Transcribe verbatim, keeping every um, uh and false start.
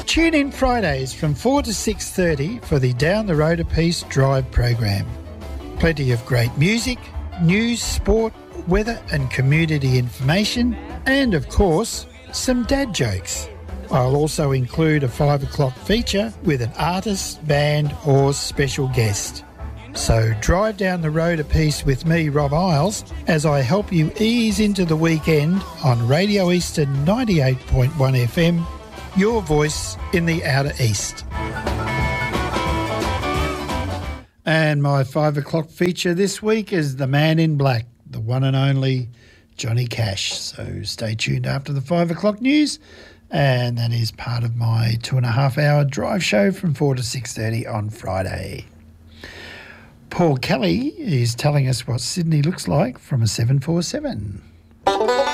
Tune in Fridays from four to six thirty for the Down the Road a Piece Drive program. Plenty of great music, news, sport, weather and community information, and of course, some dad jokes. I'll also include a five o'clock feature with an artist, band or special guest. So drive down the road a piece with me, Rob Isles, as I help you ease into the weekend on Radio Eastern ninety-eight point one F M, your voice in the outer east. And my five o'clock feature this week is The Man in Black, the one and only Johnny Cash. So stay tuned after the five o'clock news, and that is part of my two and a half hour drive show from four to six thirty on Friday. Paul Kelly is telling us what Sydney looks like from a seven forty-seven.